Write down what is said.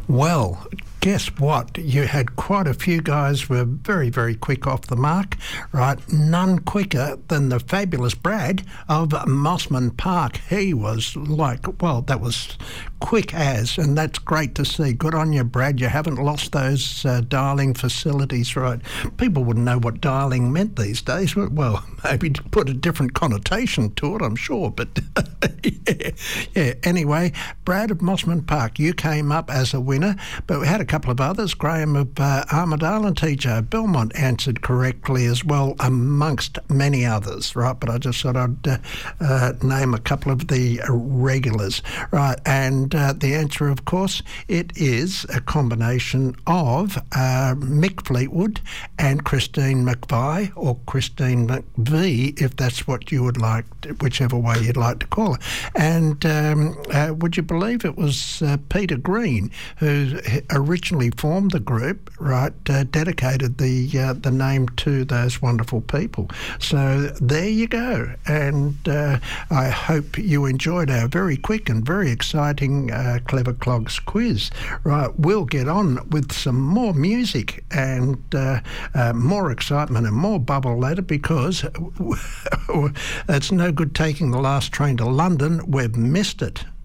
Well, guess what? You had quite a few guys were very, very quick off the mark, right? None quicker than the fabulous Brad of Mossman Park. He was like, well, that was quick as, and that's great to see. Good on you, Brad. You haven't lost those dialing facilities, right? People wouldn't know what dialing meant these days. Well, maybe to put a different connotation to it, I'm sure, but yeah. Anyway, Brad of Mossman Park, you came up as a winner, but we had a couple of others. Graham of Armidale and TJ Belmont answered correctly as well, amongst many others, right? But I just thought I'd name a couple of the regulars, right? And the answer, of course, it is a combination of Mick Fleetwood and Christine McVie, or Christine McVie, if that's what you would like, whichever way you'd like to call her. And would you believe it was Peter Green who originally formed the group, right, dedicated the name to those wonderful people. So there you go. And I hope you enjoyed our very quick and very exciting Clever Clogs quiz. Right, we'll get on with some more music and more excitement and more bubble later, because it's no good taking the last train to London. We've missed it.